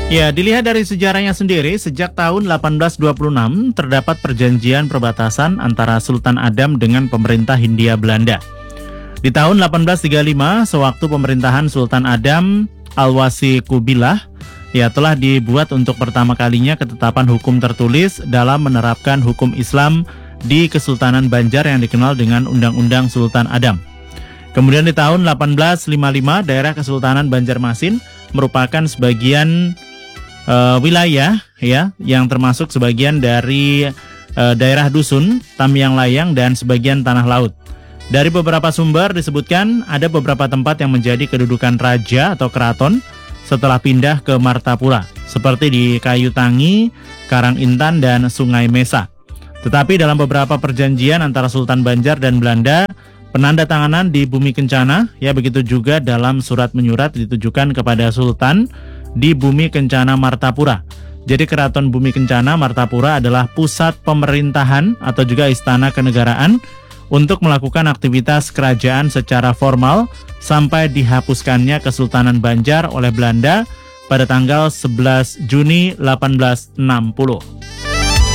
Ya, dilihat dari sejarahnya sendiri, sejak tahun 1826 terdapat perjanjian perbatasan antara Sultan Adam dengan pemerintah Hindia Belanda. Di tahun 1835, sewaktu pemerintahan Sultan Adam Al-Wasi Kubilah, ya telah dibuat untuk pertama kalinya ketetapan hukum tertulis dalam menerapkan hukum Islam di Kesultanan Banjar yang dikenal dengan Undang-Undang Sultan Adam. Kemudian di tahun 1855, daerah Kesultanan Banjarmasin merupakan sebagian wilayah ya yang termasuk sebagian dari daerah dusun, Tamyang Layang dan sebagian tanah laut. Dari beberapa sumber disebutkan ada beberapa tempat yang menjadi kedudukan raja atau keraton setelah pindah ke Martapura, seperti di Kayu Tangi, Karangintan dan Sungai Mesa. Tetapi dalam beberapa perjanjian antara Sultan Banjar dan Belanda, penandatanganan di Bumi Kencana, ya begitu juga dalam surat menyurat ditujukan kepada Sultan di Bumi Kencana Martapura. Jadi Keraton Bumi Kencana Martapura adalah pusat pemerintahan atau juga istana kenegaraan untuk melakukan aktivitas kerajaan secara formal sampai dihapuskannya Kesultanan Banjar oleh Belanda pada tanggal 11 Juni 1860.